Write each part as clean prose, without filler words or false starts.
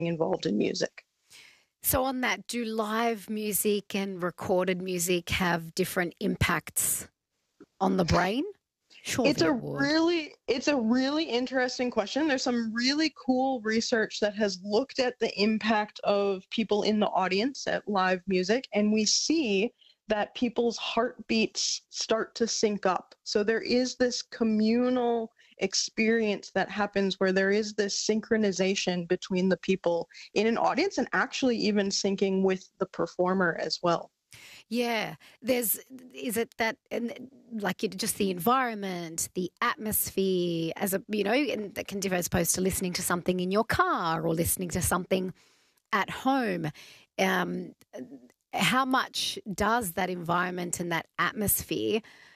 involved in music. So on that, do live music and recorded music have different impacts on the brain? Surely it would. It's a really interesting question. There's some really cool research that has looked at the impact of people in the audience at live music, and we see that people's heartbeats start to sync up. So there is this communal experience that happens where there is this synchronization between the people in an audience and actually even syncing with the performer as well. Yeah, is it that, and like just the environment, the atmosphere, as and that can differ as opposed to listening to something in your car or listening to something at home. How much does that environment and that atmosphere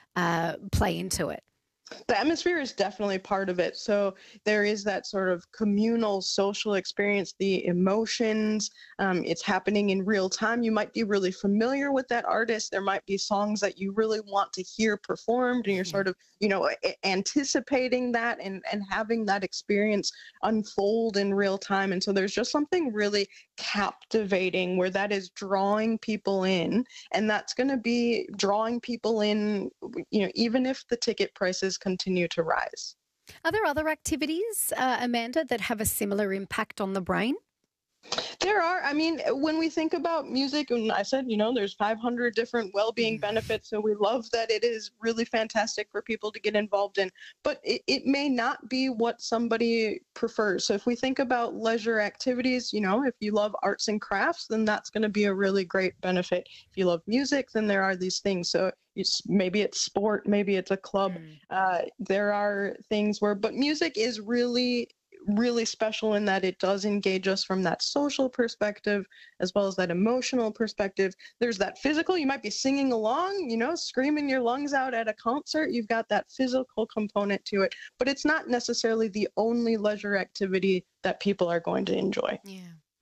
play into it? The atmosphere is definitely part of it. So there is that sort of communal social experience, the emotions. It's happening in real time. You might be really familiar with that artist. There might be songs that you really want to hear performed, and you're sort of, anticipating that and having that experience unfold in real time. And so there's just something really captivating where that is drawing people in, and that's going to be drawing people in, even if the ticket prices continue to rise. Are there other activities, Amanda, that have a similar impact on the brain? There are. I mean, when we think about music, and I said, there's 500 different well-being benefits. So we love that it is really fantastic for people to get involved in, but it may not be what somebody prefers. So if we think about leisure activities, if you love arts and crafts, then that's going to be a really great benefit. If you love music, then there are these things. So maybe it's sport, maybe it's a club. There are things but music is really special in that it does engage us from that social perspective as well as that emotional perspective. There's that physical. You might be singing along, screaming your lungs out at a concert. You've got that physical component to it, but it's not necessarily the only leisure activity that people are going to enjoy. Yeah.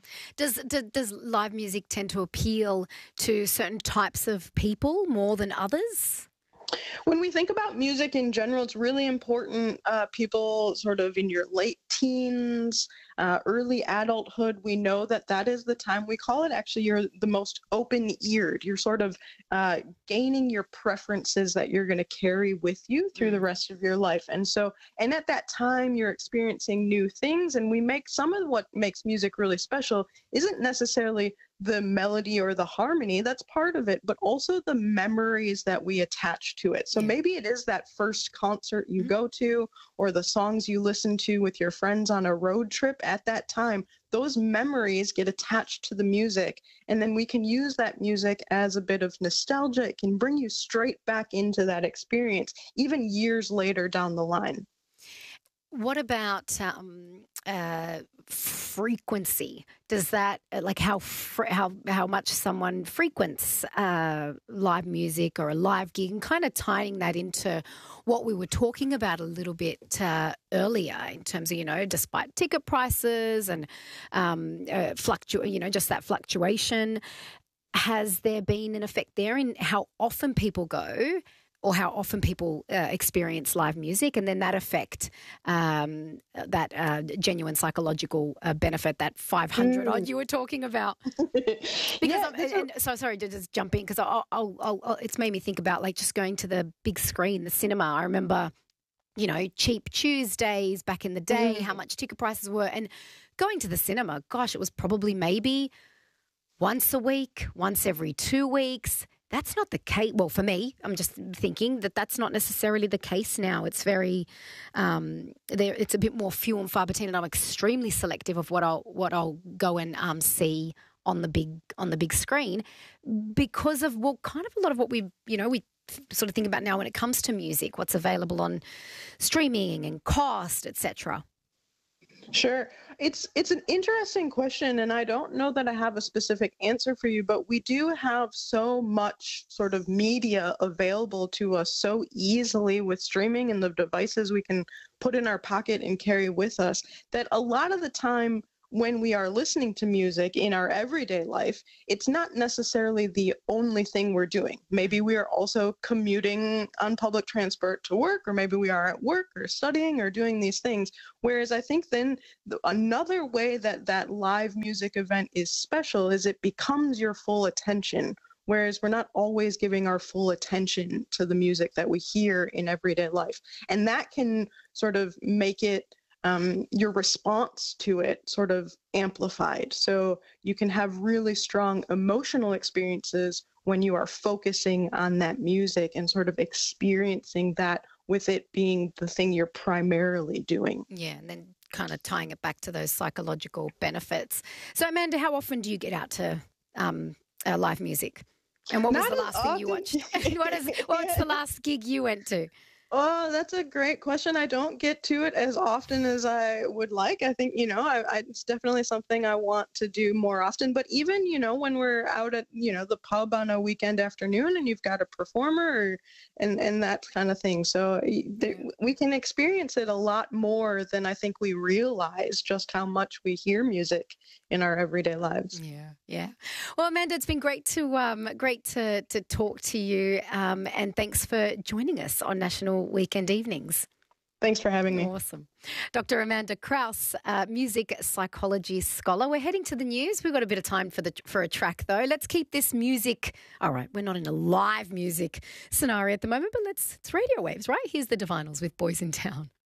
Does live music tend to appeal to certain types of people more than others? When we think about music in general, it's really important. People sort of in your late teens, early adulthood, we know that is the time, we call it actually, you're the most open-eared. You're sort of gaining your preferences that you're going to carry with you through the rest of your life. And at that time, you're experiencing new things. And some of what makes music really special isn't necessarily the melody or the harmony, that's part of it, but also the memories that we attach to it. So maybe it is that first concert you go to, or the songs you listen to with your friends on a road trip at that time. Those memories get attached to the music, and then we can use that music as a bit of nostalgia. It can bring you straight back into that experience, even years later down the line. What about frequency? Does that how much someone frequents live music or a live gig, and kind of tying that into what we were talking about a little bit earlier in terms of despite ticket prices and just that fluctuation, has there been an effect there in how often people go? Or how often people experience live music, and then that effect, that genuine psychological benefit, that 500 odd you were talking about. Because sorry to just jump in, because it's made me think about just going to the big screen, the cinema. I remember, cheap Tuesdays back in the day, how much ticket prices were, and going to the cinema. Gosh, it was probably maybe once a week, once every 2 weeks. That's not the case. Well, for me, I'm just thinking that's not necessarily the case now. It's very, it's a bit more few and far between, and I'm extremely selective of what I'll go and see on the big screen, because of kind of a lot of what we sort of think about now when it comes to music, what's available on streaming and cost, etc. Sure. It's an interesting question, and I don't know that I have a specific answer for you, but we do have so much sort of media available to us so easily with streaming and the devices we can put in our pocket and carry with us, that a lot of the time when we are listening to music in our everyday life, it's not necessarily the only thing we're doing. Maybe we are also commuting on public transport to work, or maybe we are at work or studying or doing these things. Whereas I think then another way that that live music event is special is it becomes your full attention. Whereas we're not always giving our full attention to the music that we hear in everyday life. And that can sort of make it your response to it sort of amplified. So you can have really strong emotional experiences when you are focusing on that music and sort of experiencing that with it being the thing you're primarily doing. Yeah, and then kind of tying it back to those psychological benefits. So, Amanda, how often do you get out to live music? And what was the last thing you watched? What's the last gig you went to? Oh, that's a great question. I don't get to it as often as I would like. I think, it's definitely something I want to do more often. But even, when we're out at, the pub on a weekend afternoon and you've got a performer and that kind of thing. So we can experience it a lot more than I think we realize just how much we hear music in our everyday lives. Yeah. Well, Amanda, it's been great to talk to you, and thanks for joining us on National Weekend Evenings. Thanks for having me. Awesome. Dr. Amanda Kraus, music psychology scholar. We're heading to the news. We've got a bit of time for a track, though. Let's keep this music. All right, we're not in a live music scenario at the moment, but it's radio waves, right? Here's the Divinyls with Boys in Town.